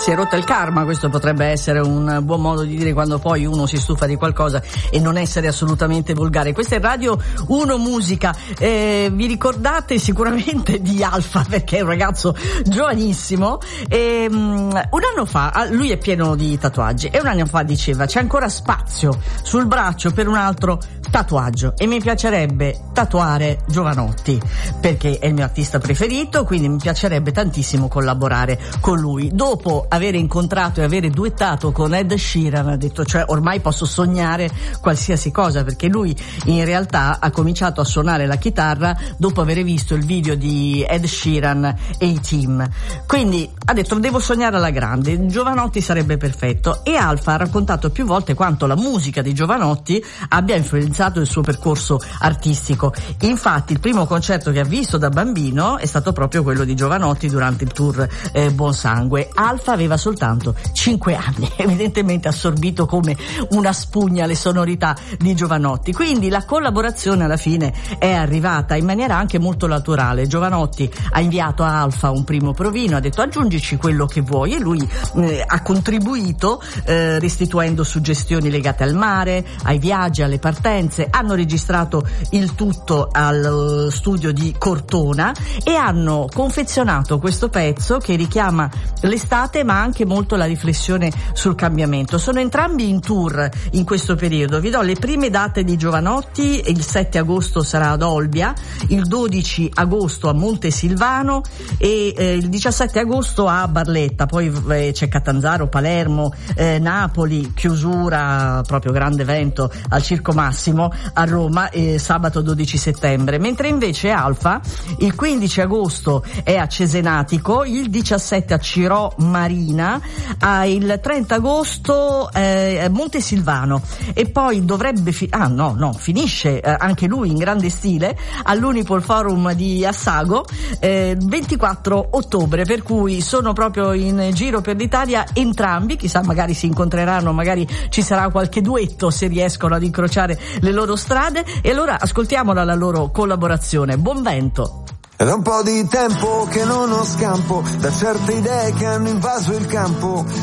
Si è rotta il karma, questo potrebbe essere un buon modo di dire quando poi uno si stufa di qualcosa e non essere assolutamente volgare. Questa è Radio 1 Musica. Vi ricordate sicuramente di Alfa, perché è un ragazzo giovanissimo. Un anno fa, lui è pieno di tatuaggi, e un anno fa diceva: c'è ancora spazio sul braccio per un altro tatuaggio e mi piacerebbe tatuare Jovanotti, perché è il mio artista preferito, quindi mi piacerebbe tantissimo collaborare con lui. Dopo avere incontrato e avere duettato con Ed Sheeran, ha detto, cioè ormai posso sognare qualsiasi cosa, perché lui in realtà ha cominciato a suonare la chitarra dopo aver visto il video di Ed Sheeran e i Team, quindi ha detto devo sognare alla grande, Jovanotti sarebbe perfetto. E Alfa ha raccontato più volte quanto la musica di Jovanotti abbia influenzato il suo percorso artistico. Infatti il primo concerto che ha visto da bambino è stato proprio quello di Jovanotti durante il tour Buon Sangue. Alfa aveva soltanto 5 anni, evidentemente assorbito come una spugna le sonorità di Jovanotti, quindi la collaborazione alla fine è arrivata in maniera anche molto naturale. Jovanotti ha inviato a Alfa un primo provino, ha detto aggiungici quello che vuoi, e lui ha contribuito restituendo suggestioni legate al mare, ai viaggi, alle partenze. Hanno registrato il tutto al studio di Cortona e hanno confezionato questo pezzo che richiama l'estate ma anche molto la riflessione sul cambiamento. Sono entrambi in tour in questo periodo. Vi do le prime date di Jovanotti: il 7 agosto sarà ad Olbia, il 12 agosto a Montesilvano e il 17 agosto a Barletta, poi c'è Catanzaro, Palermo, Napoli, chiusura, proprio grande evento al Circo Massimo a Roma, sabato 12 settembre, mentre invece Alfa il 15 agosto è a Cesenatico, il 17 a Cirò Marina, il 30 agosto Montesilvano, e poi dovrebbe finisce anche lui in grande stile all'Unipol Forum di Assago 24 ottobre, per cui sono proprio in giro per l'Italia entrambi, chissà magari si incontreranno, magari ci sarà qualche duetto se riescono ad incrociare le loro strade. E allora ascoltiamola la loro collaborazione. Buon vento. È da un po' di tempo che non ho scampo da certe idee che hanno invaso il campo,